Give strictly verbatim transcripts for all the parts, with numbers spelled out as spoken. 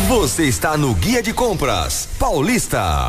Você está no Guia de Compras Paulista.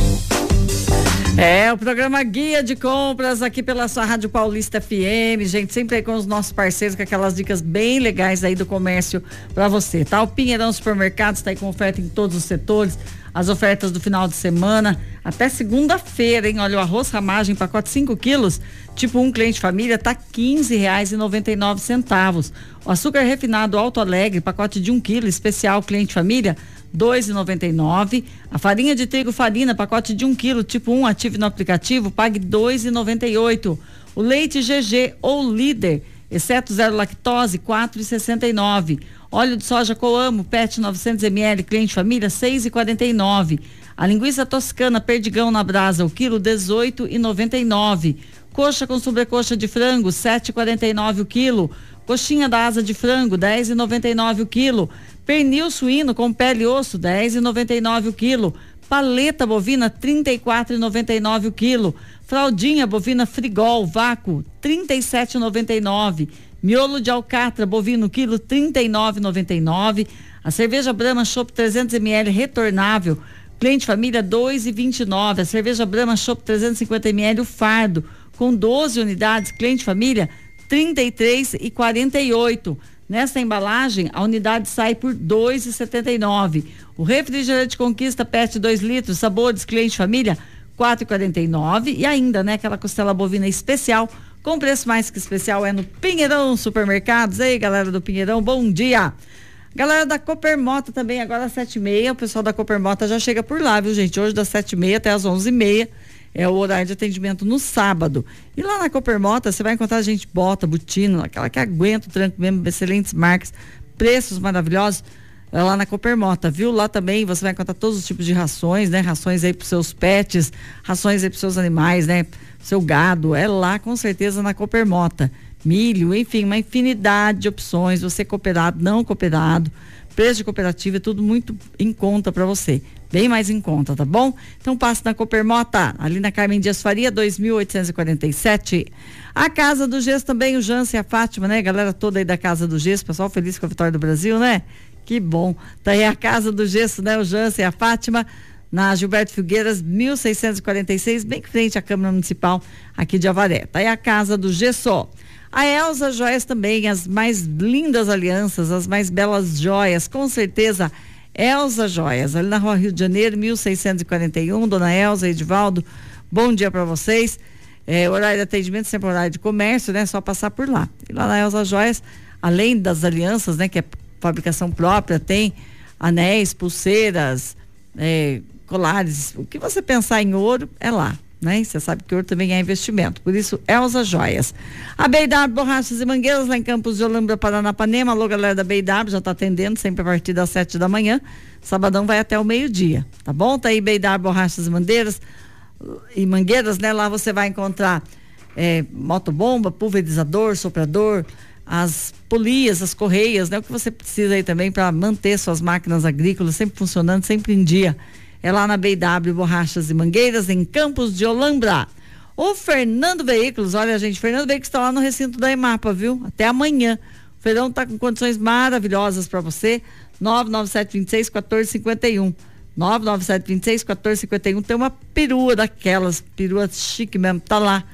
É, o programa Guia de Compras aqui pela sua Rádio Paulista F M, gente, sempre aí com os nossos parceiros, com aquelas dicas bem legais aí do comércio pra você, tá? O Pinheirão Supermercados tá aí com oferta em todos os setores, as ofertas do final de semana, até segunda-feira, hein? Olha, o arroz ramagem, pacote cinco quilos, tipo um cliente família, tá quinze reais e noventa e nove centavos. O açúcar refinado Alto Alegre, pacote de um quilo, especial cliente família, dois reais e noventa e nove centavos. A farinha de trigo Farina, pacote de um quilo, tipo um, ative no aplicativo, pague dois reais e noventa e oito centavos. O leite G G ou Líder, exceto zero lactose, quatro reais e sessenta e nove centavos. Óleo de soja Coamo, P E T novecentos mililitros, cliente família, seis reais e quarenta e nove centavos. A linguiça toscana Perdigão na brasa, o quilo, dezoito reais e noventa e nove centavos. Coxa com sobrecoxa de frango, sete reais e quarenta e nove centavos o quilo. Coxinha da asa de frango, dez reais e noventa e nove centavos o quilo. Pernil suíno com pele e osso, dez reais e noventa e nove centavos o quilo. Paleta bovina, trinta e quatro reais e noventa e nove centavos o quilo. Fraldinha bovina Frigol, vácuo, trinta e sete reais e noventa e nove centavos. Miolo de alcatra bovino, quilo, trinta e nove reais e noventa e nove centavos. A cerveja Brahma Chopp trezentos mililitros retornável, cliente família, dois reais e vinte e nove centavos. A cerveja Brahma Chopp trezentos e cinquenta mililitros, o fardo, com doze unidades, cliente família, trinta e três reais e quarenta e oito centavos. Nessa embalagem, a unidade sai por dois reais e setenta e nove centavos. O refrigerante Conquista P E T dois litros, sabores, cliente família, quatro reais e quarenta e nove centavos. E ainda, né, aquela costela bovina especial, com preço mais que especial, é no Pinheirão Supermercados. Ei, galera do Pinheirão, bom dia. Galera da Coopermota também, agora às sete e meia, o pessoal da Coopermota já chega por lá, viu, gente? Hoje das sete e meia até às onze e meia. É o horário de atendimento no sábado. E lá na Coopermota você vai encontrar gente bota, botina, aquela que aguenta o tranco mesmo, excelentes marcas, preços maravilhosos, é lá na Coopermota, viu? Lá também você vai encontrar todos os tipos de rações, né? Rações aí pros seus pets, rações aí pros seus animais, né? Seu gado, é lá com certeza na Coopermota. Milho, enfim, uma infinidade de opções, você cooperado, não cooperado, preço de cooperativa, é tudo muito em conta para você. Bem mais em conta, tá bom? Então passe na Coopermota, ali na Carmen Dias Faria, dois mil oitocentos e quarenta e sete. A Casa do Gesso também, o Jance e a Fátima, né? Galera toda aí da Casa do Gesso, pessoal feliz com a vitória do Brasil, né? Que bom. Tá aí a Casa do Gesso, né? O Jance e a Fátima, na Gilberto Figueiras, mil seiscentos e quarenta e seis, bem frente à Câmara Municipal aqui de Avaré. Tá aí a Casa do Gesso. A Elza Joias também, as mais lindas alianças, as mais belas joias, com certeza. Elza Joias, ali na Rua Rio de Janeiro, mil seiscentos e quarenta e um, Dona Elza, Edivaldo, bom dia para vocês. É, horário de atendimento, sempre horário de comércio, né? Só passar por lá. E lá na Elza Joias, além das alianças, né? Que é fabricação própria, tem anéis, pulseiras, é, colares, o que você pensar em ouro é lá, né? Você sabe que ouro também é investimento, por isso Elza Joias. A B W Borrachas e Mangueiras, lá em Campos de Olambra, Paranapanema. Alô, galera da B W, já tá atendendo sempre a partir das sete da manhã, sabadão vai até o meio-dia, tá bom? Tá aí B W Borrachas e Mangueiras e Mangueiras, né? Lá você vai encontrar é, motobomba, pulverizador, soprador, as polias, as correias, né? O que você precisa aí também para manter suas máquinas agrícolas sempre funcionando, sempre em dia. É lá na B W Borrachas e Mangueiras, em Campos de Olambra. O Fernando Veículos, olha, gente, Fernando Veículos está lá no recinto da EMAPA, viu? Até amanhã. O Fernando está com condições maravilhosas para você. nove nove sete dois seis, um quatro cinco um. nove nove sete dois seis, um quatro cinco um. Tem uma perua daquelas, perua chique mesmo, tá lá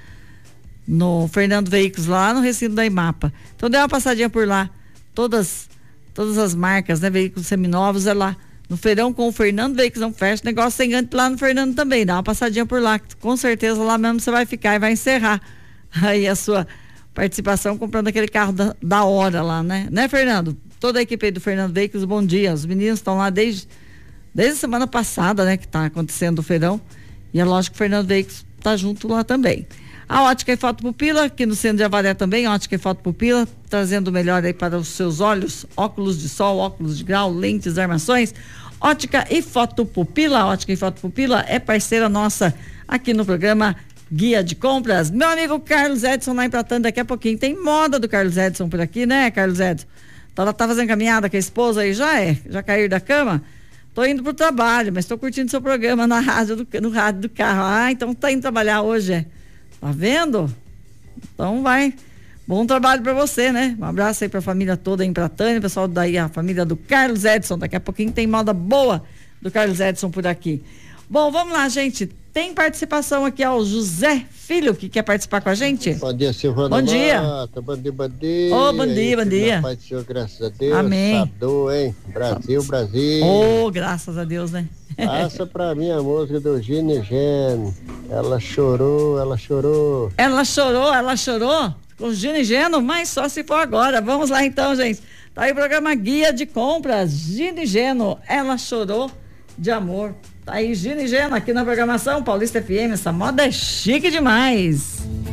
no Fernando Veículos, lá no recinto da EMAPA. Então dê uma passadinha por lá. Todas, todas as marcas, né? Veículos seminovos é lá. No feirão com o Fernando Veículos não fecha negócio sem antes lá no Fernando também, dá uma passadinha por lá, com certeza lá mesmo você vai ficar e vai encerrar aí a sua participação comprando aquele carro da, da hora lá, né? Né, Fernando? Toda a equipe aí do Fernando Veículos, bom dia, os meninos estão lá desde desde a semana passada, né, que tá acontecendo o feirão, e é lógico que o Fernando Veículos tá junto lá também. A Ótica e Foto Pupila, aqui no centro de Avaré também, Ótica e Foto Pupila, trazendo o melhor aí para os seus olhos, óculos de sol, óculos de grau, lentes, armações. Ótica e Foto Pupila, Ótica e Foto Pupila é parceira nossa aqui no programa Guia de Compras. Meu amigo Carlos Edson lá em Pratã, daqui a pouquinho tem moda do Carlos Edson por aqui, né, Carlos Edson? Tá, tá fazendo caminhada com a esposa aí, já é? Já caiu da cama? Tô indo pro trabalho, mas tô curtindo seu programa na rádio do, no rádio do carro. Ah, então tá indo trabalhar hoje, é? Tá vendo? Então vai, Bom trabalho para você, né? Um abraço aí pra família toda em Pratânia, pessoal daí, a família do Carlos Edson. Daqui a pouquinho tem moda boa do Carlos Edson por aqui. Bom, vamos lá, gente. Tem participação aqui, ó, o José Filho, que quer participar com a gente. Bom dia, Silvana. Bom dia. Mata, bom dia, bom dia. Ô, bom dia, bom dia. Pai do Senhor, graças a Deus. Amém. Sadou, hein? Brasil, Brasil. Ô, oh, graças a Deus, né? Passa pra mim a música do Gino e Geno. Ela chorou, ela chorou. Ela chorou, ela chorou? Com Gino e Geno, mas só se for agora. Vamos lá então, gente. Tá aí o programa Guia de Compras, Gino e Geno. Ela chorou de amor. Tá aí Gino e Geno aqui na programação Paulista F M. Essa moda é chique demais.